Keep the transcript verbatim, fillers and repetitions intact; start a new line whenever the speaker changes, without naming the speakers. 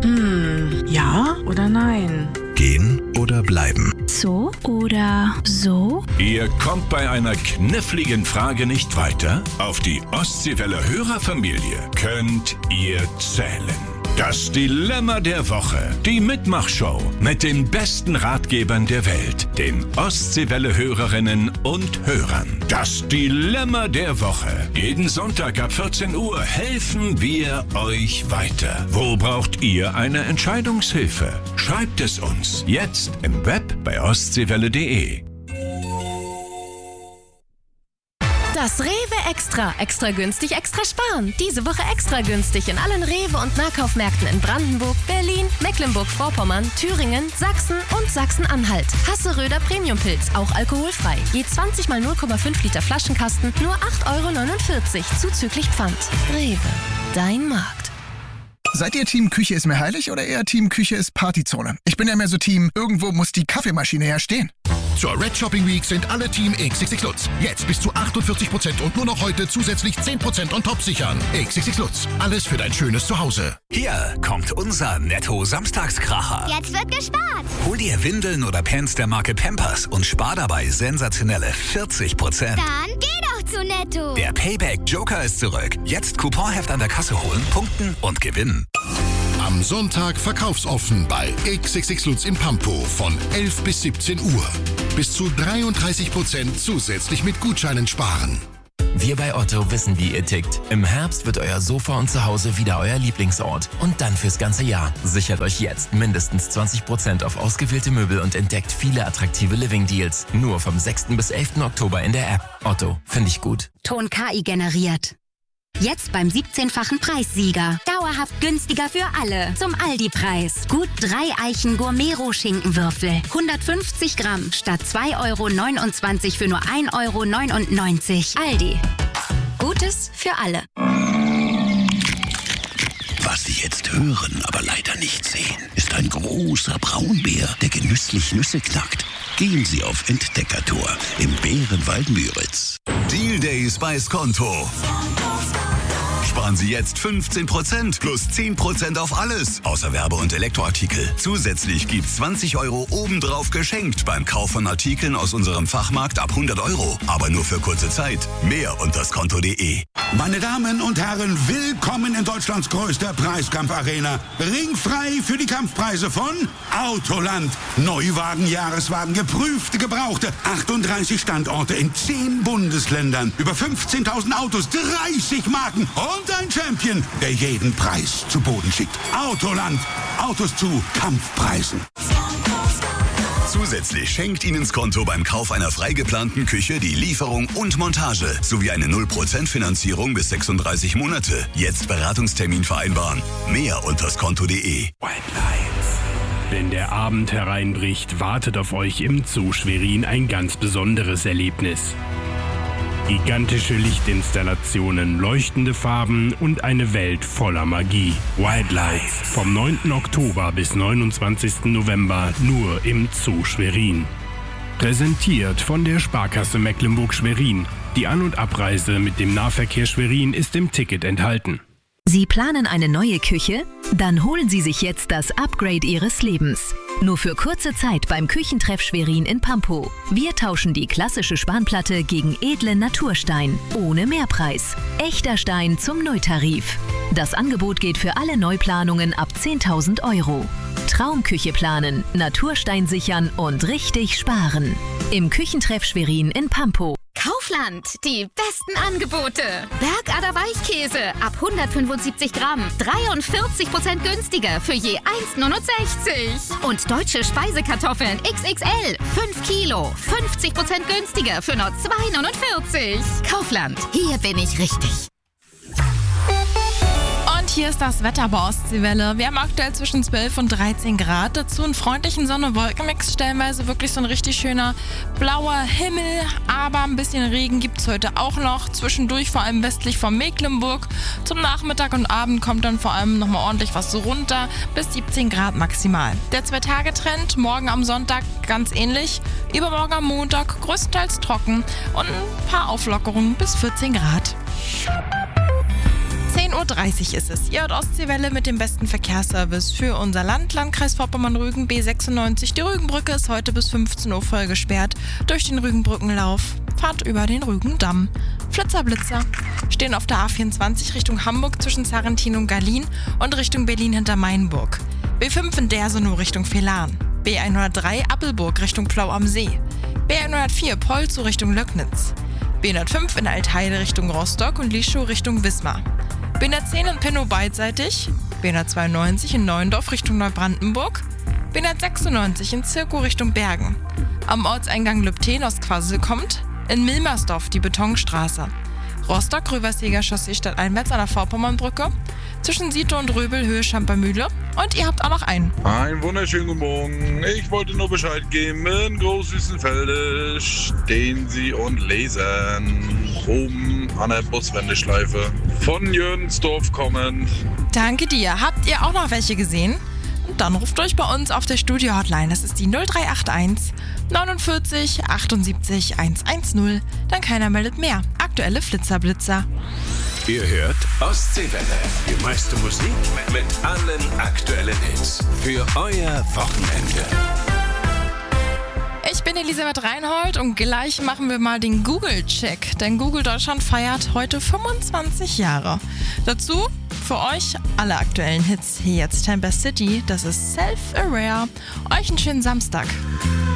Hm, ja oder nein?
Gehen oder bleiben?
So oder so?
Ihr kommt bei einer kniffligen Frage nicht weiter? Auf die Ostseewelle Hörerfamilie könnt ihr zählen. Das Dilemma der Woche. Die Mitmachshow mit den besten Ratgebern der Welt, den Ostseewelle-Hörerinnen und Hörern. Das Dilemma der Woche. Jeden Sonntag ab vierzehn Uhr helfen wir euch weiter. Wo braucht ihr eine Entscheidungshilfe? Schreibt es uns jetzt im Web bei ostseewelle punkt de.
Das Rewe Extra. Extra günstig, extra sparen. Diese Woche extra günstig in allen Rewe- und Nahkaufmärkten in Brandenburg, Berlin, Mecklenburg-Vorpommern, Thüringen, Sachsen und Sachsen-Anhalt. Hasseröder Premiumpilz, auch alkoholfrei. Je zwanzig mal null Komma fünf Liter Flaschenkasten, nur acht Euro neunundvierzig, zuzüglich Pfand. Rewe, dein Markt.
Seid ihr Team Küche ist mir heilig oder eher Team Küche ist Partyzone? Ich bin ja mehr so Team, irgendwo muss die Kaffeemaschine ja stehen.
Zur Red Shopping Week sind alle Team X X X Lutz. Jetzt bis zu achtundvierzig Prozent und nur noch heute zusätzlich zehn Prozent on top sichern. X X X Lutz. Alles für dein schönes Zuhause.
Hier kommt unser Netto-Samstagskracher.
Jetzt wird gespart.
Hol dir Windeln oder Pants der Marke Pampers und spar dabei sensationelle vierzig Prozent.
Dann geh doch zu Netto.
Der Payback Joker ist zurück. Jetzt Couponheft an der Kasse holen, punkten und gewinnen.
Am Sonntag verkaufsoffen bei X X X Lutz in Pampo von elf bis siebzehn Uhr. Bis zu dreiunddreißig Prozent zusätzlich mit Gutscheinen sparen.
Wir bei Otto wissen, wie ihr tickt. Im Herbst wird euer Sofa und Zuhause wieder euer Lieblingsort. Und dann fürs ganze Jahr. Sichert euch jetzt mindestens zwanzig Prozent auf ausgewählte Möbel und entdeckt viele attraktive Living-Deals. Nur vom sechsten bis elften Oktober in der App. Otto, finde ich gut.
Ton K I generiert. Jetzt beim siebzehnfachen Preissieger. Dauerhaft günstiger für alle. Zum Aldi-Preis. Gut drei Eichen Gourmet-Schinkenwürfel. hundertfünfzig Gramm statt zwei Euro neunundzwanzig für nur ein Euro neunundneunzig. Aldi. Gutes für alle.
Was Sie jetzt hören, aber leider nicht sehen, ist ein großer Braunbär, der genüsslich Nüsse knackt. Gehen Sie auf Entdeckertour im Bärenwald Müritz.
Deal Days bei Skonto. Sparen Sie jetzt fünfzehn Prozent plus zehn Prozent auf alles, außer Werbe- und Elektroartikel. Zusätzlich gibt's zwanzig Euro obendrauf geschenkt beim Kauf von Artikeln aus unserem Fachmarkt ab hundert Euro. Aber nur für kurze Zeit. Mehr unter skonto punkt de.
Meine Damen und Herren, willkommen in Deutschlands größter Preiskampfarena. Ringfrei für die Kampfpreise von Autoland. Neuwagen, Jahreswagen, geprüfte, gebrauchte. achtunddreißig Standorte in zehn Bundesländern. Über fünfzehntausend Autos, dreißig Marken und ein Champion, der jeden Preis zu Boden schickt. Autoland. Autos zu Kampfpreisen.
Zusätzlich schenkt Ihnen Skonto beim Kauf einer frei geplanten Küche die Lieferung und Montage sowie eine null Prozent Finanzierung bis sechsunddreißig Monate. Jetzt Beratungstermin vereinbaren. Mehr unter skonto punkt de.
White Lights. Wenn der Abend hereinbricht, wartet auf euch im Zoo Schwerin ein ganz besonderes Erlebnis. Gigantische Lichtinstallationen, leuchtende Farben und eine Welt voller Magie. Wildlights. Vom neunten Oktober bis neunundzwanzigsten November nur im Zoo Schwerin. Präsentiert von der Sparkasse Mecklenburg-Schwerin. Die An- und Abreise mit dem Nahverkehr Schwerin ist im Ticket enthalten.
Sie planen eine neue Küche? Dann holen Sie sich jetzt das Upgrade Ihres Lebens. Nur für kurze Zeit beim Küchentreff Schwerin in Pampo. Wir tauschen die klassische Spanplatte gegen edlen Naturstein. Ohne Mehrpreis. Echter Stein zum Neutarif. Das Angebot geht für alle Neuplanungen ab zehntausend Euro. Traumküche planen, Naturstein sichern und richtig sparen. Im Küchentreff Schwerin in Pampo.
Kaufland, die besten Angebote. Bergader Weichkäse ab hundertfünfundsiebzig Gramm, dreiundvierzig Prozent günstiger für je eins neunundsechzig. Und deutsche Speisekartoffeln X X L, fünf Kilo, fünfzig Prozent günstiger für nur zwei neunundvierzig. Kaufland, hier bin ich richtig.
Und hier ist das Wetter bei Ostseewelle. Wir haben aktuell zwischen zwölf und dreizehn Grad. Dazu einen freundlichen Sonne-Wolken-Mix. Stellenweise wirklich so ein richtig schöner blauer Himmel. Aber ein bisschen Regen gibt es heute auch noch. Zwischendurch vor allem westlich von Mecklenburg. Zum Nachmittag und Abend kommt dann vor allem nochmal ordentlich was so runter. Bis siebzehn Grad maximal. Der Zwei-Tage-Trend morgen am Sonntag ganz ähnlich. Übermorgen am Montag größtenteils trocken. Und ein paar Auflockerungen bis vierzehn Grad. zehn Uhr dreißig ist es. Ihr hört Ostseewelle mit dem besten Verkehrsservice für unser Land, Landkreis Vorpommern-Rügen, B sechsundneunzig. Die Rügenbrücke ist heute bis fünfzehn Uhr voll gesperrt durch den Rügenbrückenlauf. Fahrt über den Rügendamm. Flitzer-Blitzer stehen auf der A vierundzwanzig Richtung Hamburg zwischen Sarrentin und Garlin und Richtung Berlin hinter Mainburg. B fünf in Dersenow Richtung Vehlan. B hundertdrei Appelburg Richtung Plau am See. B hundertvier Polzow Richtung Löcknitz. B hundertfünf in Altheide Richtung Rostock und Lischow Richtung Wismar. B hundertzehn in Pinnow beidseitig. B hundertzweiundneunzig in Neuendorf Richtung Neubrandenburg. B hundertsechsundneunzig in Zirkow Richtung Bergen. Am Ortseingang Lübten aus Quassel kommt. In Milmersdorf die Betonstraße. Rostock-Röverseger Chaussee stadteinwärts an der Vorpommernbrücke. Zwischen Sietow und Röbel Höhe Schampermühle. Und ihr habt auch noch einen.
Einen wunderschönen guten Morgen. Ich wollte nur Bescheid geben. In Großwüstenfelde stehen sie und lesen. Oben an der Buswendeschleife. Von Jürgensdorf kommend.
Danke dir. Habt ihr auch noch welche gesehen? Und dann ruft euch bei uns auf der Studio-Hotline. Das ist die null drei acht eins neunundvierzig achtundsiebzig hundertzehn. Dann keiner meldet mehr. Aktuelle Flitzer-Blitzer.
Ihr hört Ostseewelle. Die meiste Musik mit allen aktuellen Hits. Für euer Wochenende.
Ich bin Elisabeth Reinhold und gleich machen wir mal den Google-Check. Denn Google Deutschland feiert heute fünfundzwanzig Jahre. Dazu für euch alle aktuellen Hits. Hier jetzt Temper City, das ist Self-Aware. Euch einen schönen Samstag.